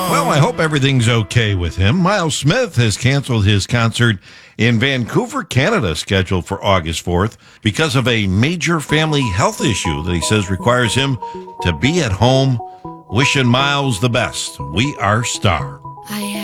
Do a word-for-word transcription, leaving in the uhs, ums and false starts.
Well, I hope everything's okay with him. Miles Smith has canceled his concert in Vancouver, Canada, scheduled for August fourth because of a major family health issue that he says requires him to be at home. Wishing Miles the best. We are Star. I